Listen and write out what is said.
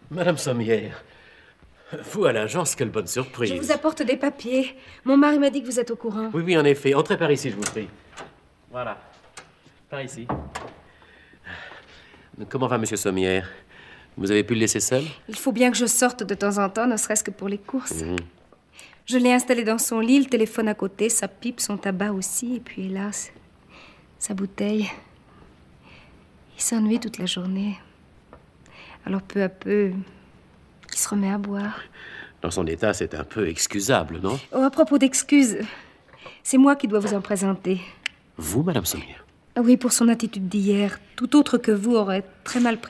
Madame Sommière, vous à l'agence, quelle bonne surprise. Je vous apporte des papiers. Mon mari m'a dit que vous êtes au courant. Oui, en effet. Entrez par ici, je vous prie. Voilà. Par ici. Comment va, monsieur Sommière? Vous avez pu le laisser seul? Il faut bien que je sorte de temps en temps, ne serait-ce que pour les courses. Je l'ai installé dans son lit, le téléphone à côté, sa pipe, son tabac aussi, et puis hélas, sa bouteille. Il s'ennuie toute la journée. Alors peu à peu, il se remet à boire. Dans son état, c'est un peu excusable, non? Oh, à propos d'excuses, c'est moi qui dois vous en présenter. Vous, madame Sommière? Oui, pour son attitude d'hier. Tout autre que vous aurait très mal pris.